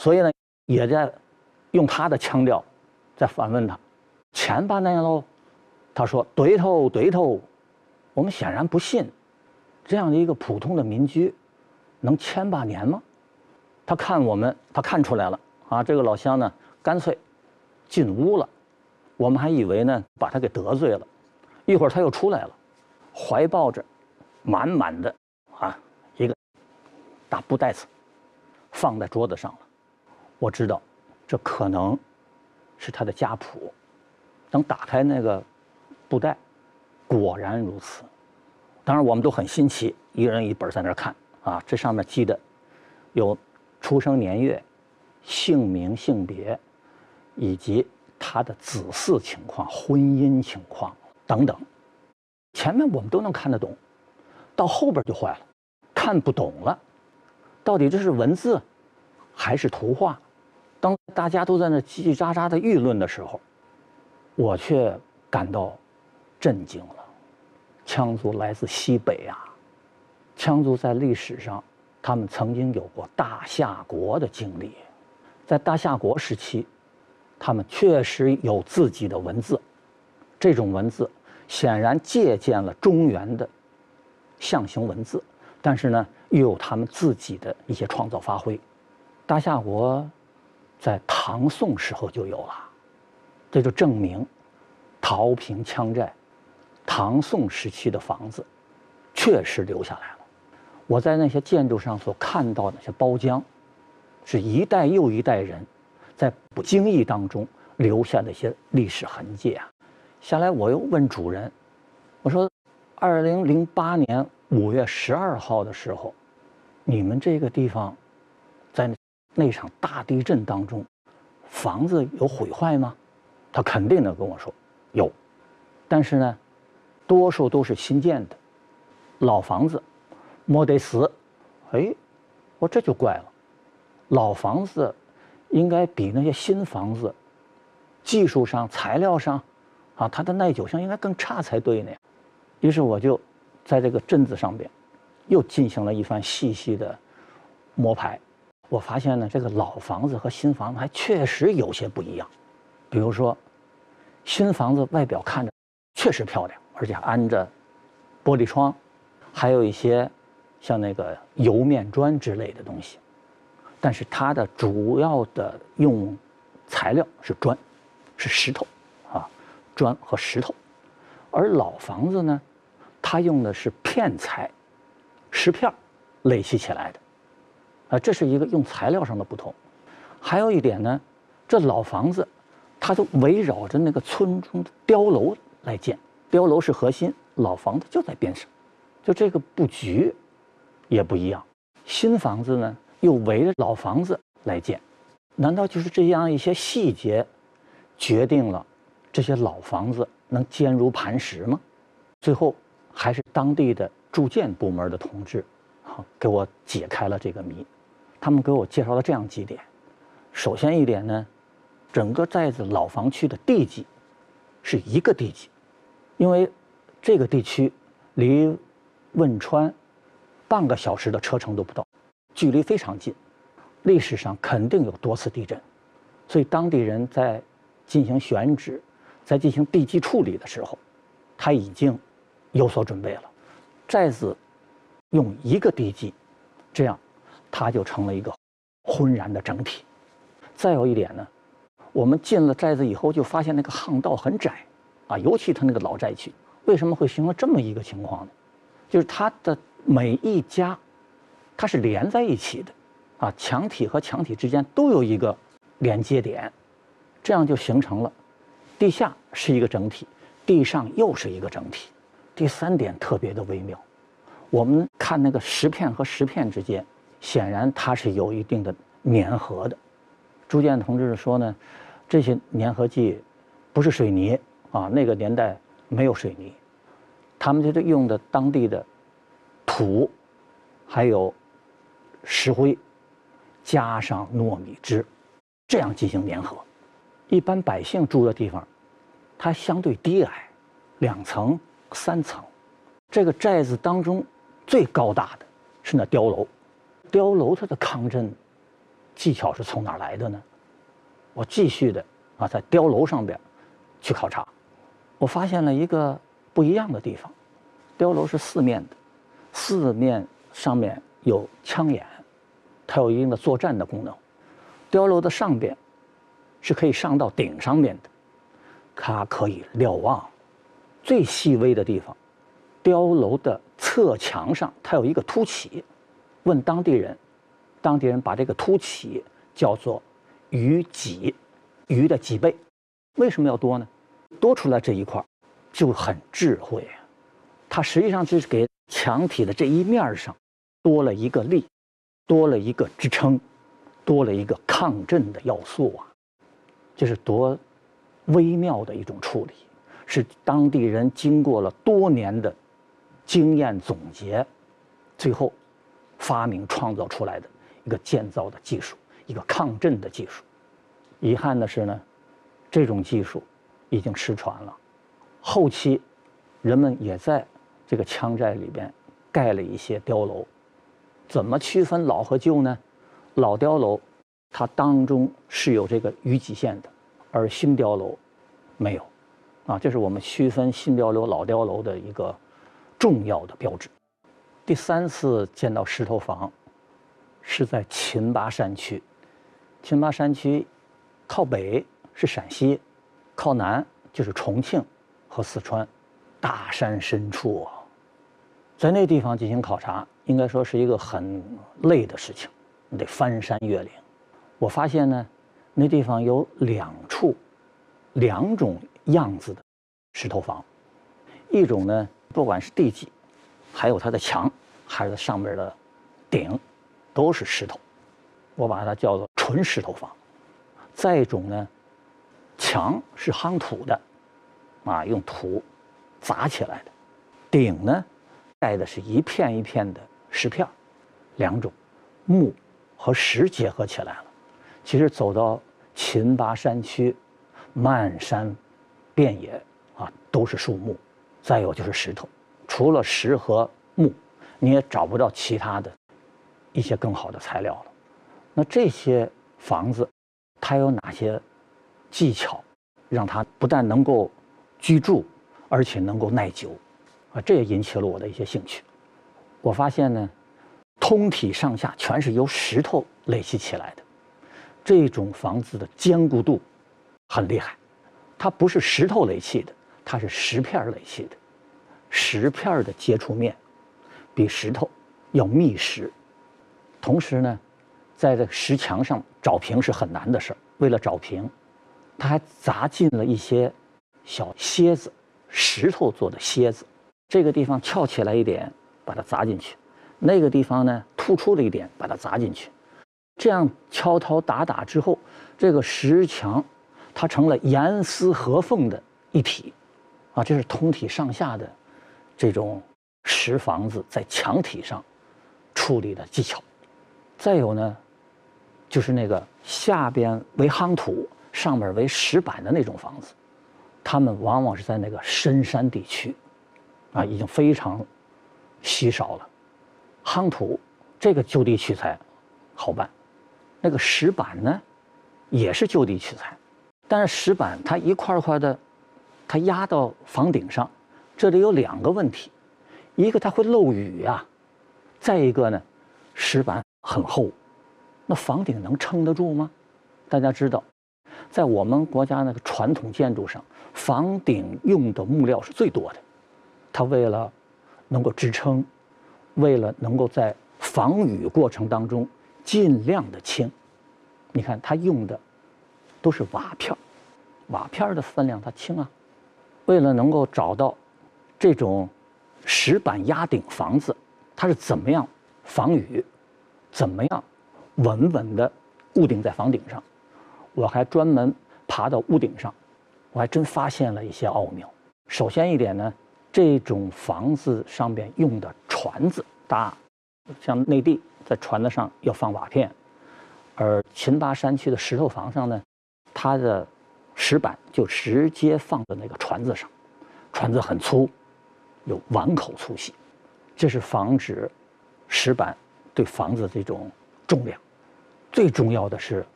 所以呢，也在用他的腔调在反问他：“千把年喽？”他说：“对头，对头。”我们显然不信，这样的一个普通的民居，能千把年吗？他看我们，他看出来了啊！这个老乡呢，干脆进屋了。我们还以为呢，把他给得罪了。一会儿他又出来了，怀抱着满满的一个大布袋子，放在桌子上了。我知道，这可能是他的家谱。等打开那个布袋，果然如此。当然，我们都很新奇，一人一本在那儿看啊。这上面记的有出生年月、姓名、性别，以及他的子嗣情况、婚姻情况等等。前面我们都能看得懂，到后边就坏了，看不懂了。到底这是文字还是图画？当大家都在那叽叽喳喳的议论的时候，我却感到震惊了。羌族来自西北啊，羌族在历史上，他们曾经有过大夏国的经历，在大夏国时期，他们确实有自己的文字，这种文字显然借鉴了中原的象形文字，但是呢，又有他们自己的一些创造发挥。大夏国在唐宋时候就有了，这就证明桃坪羌寨唐宋时期的房子确实留下来了。我在那些建筑上所看到的那些包浆，是一代又一代人在不经意当中留下的一些历史痕迹啊。下来我又问主人，我说2008年5月12号的时候，你们这个地方在那场大地震当中，房子有毁坏吗？他肯定的跟我说有，但是呢，多数都是新建的老房子，没得死。哎，我这就怪了，老房子应该比那些新房子技术上、材料上它的耐久性应该更差才对呢。于是我就在这个镇子上边又进行了一番细细的摸排。我发现呢，这个老房子和新房子还确实有些不一样。比如说，新房子外表看着确实漂亮，而且安着玻璃窗，还有一些像那个油面砖之类的东西。但是它的主要的用材料是砖，是石头砖和石头。而老房子呢，它用的是片材，石片垒砌起来的，这是一个用材料上的不同。还有一点呢，这老房子它就围绕着那个村中的碉楼来建，碉楼是核心，老房子就在边上，就这个布局也不一样。新房子呢又围着老房子来建，难道就是这样一些细节决定了这些老房子能坚如磐石吗？最后还是当地的住建部门的同志给我解开了这个谜。他们给我介绍了这样几点。首先一点呢，整个寨子老房区的地级是一个地级，因为这个地区离汶川半个小时的车程都不到，距离非常近，历史上肯定有多次地震，所以当地人在进行选址、在进行地基处理的时候，他已经有所准备了。寨子用一个地基，这样它就成了一个浑然的整体。再有一点呢，我们进了寨子以后，就发现那个巷道很窄尤其它那个老寨区，为什么会形成这么一个情况呢？就是它的每一家，它是连在一起的墙体和墙体之间都有一个连接点，这样就形成了地下是一个整体，地上又是一个整体。第三点特别的微妙，我们看那个石片和石片之间，显然它是有一定的粘合的。朱建同志说呢，这些粘合剂不是水泥那个年代没有水泥，他们就是用的当地的土，还有石灰，加上糯米汁，这样进行粘合。一般百姓住的地方，它相对低矮，2层、3层。这个寨子当中最高大的是那碉楼，碉楼它的抗震技巧是从哪儿来的呢？我继续的在碉楼上边去考察，我发现了一个不一样的地方。碉楼是四面的，四面上面有枪眼，它有一定的作战的功能。碉楼的上边是可以上到顶上面的，它可以瞭望。最细微的地方，碉楼的侧墙上它有一个凸起。问当地人，当地人把这个凸起叫做鱼脊，鱼的几倍。为什么要多呢？多出来这一块就很智慧啊。它实际上就是给墙体的这一面上多了一个力，多了一个支撑，多了一个抗震的要素啊。这是多微妙的一种处理，是当地人经过了多年的经验总结，最后发明创造出来的一个建造的技术，一个抗震的技术。遗憾的是呢，这种技术已经失传了。后期人们也在这个羌寨里边盖了一些碉楼。怎么区分老和旧呢？老碉楼它当中是有这个鱼脊线的，而新碉楼没有啊，这是我们区分新碉楼老碉楼的一个重要的标志。第3次见到石头房是在秦巴山区。秦巴山区靠北是陕西，靠南就是重庆和四川，大山深处啊。在那地方进行考察，应该说是一个很累的事情，你得翻山越岭。我发现呢，那地方有2种样子的石头房，一种呢，不管是地基，还有它的墙，还是上面的顶，都是石头，我把它叫做纯石头房。再一种呢，墙是夯土的，用土砸起来的，顶呢盖的是一片一片的石片，2种木和石结合起来了。其实走到秦巴山区，漫山遍野都是树木，再有就是石头。除了石和木，你也找不到其他的一些更好的材料了。那这些房子它有哪些技巧，让它不但能够居住，而且能够耐久这也引起了我的一些兴趣。我发现呢，通体上下全是由石头垒砌起来的，这种房子的坚固度很厉害。它不是石头垒砌的，它是石片垒砌的。石片的接触面比石头要密实，同时呢，在这个石墙上找平是很难的事儿。为了找平，它还砸进了一些小楔子，石头做的楔子。这个地方翘起来一点，把它砸进去；那个地方呢突出了一点，把它砸进去。这样敲敲打打之后，这个石墙它成了严丝合缝的一体这是通体上下的这种石房子在墙体上处理的技巧。再有呢，就是那个下边为夯土，上面为石板的那种房子，他们往往是在那个深山地区已经非常稀少了。夯土这个就地取材好办，那个石板呢也是就地取材，但是石板它一块块的，它压到房顶上，这里有2个问题：一个它会漏雨再一个呢，石板很厚，那房顶能撑得住吗？大家知道，在我们国家那个传统建筑上，房顶用的木料是最多的。它为了能够支撑，为了能够在防雨过程当中尽量的轻，你看它用的都是瓦片，瓦片的分量它轻为了能够找到这种石板压顶房子，它是怎么样防雨，怎么样稳稳的固定在房顶上，我还专门爬到屋顶上，我还真发现了一些奥妙。首先一点呢，这种房子上边用的椽子像内地在椽子上要放瓦片，而秦巴山区的石头房上呢，它的石板就直接放在那个椽子上，椽子很粗，有碗口粗细，这是防止石板对房子这种重量。 最重要的是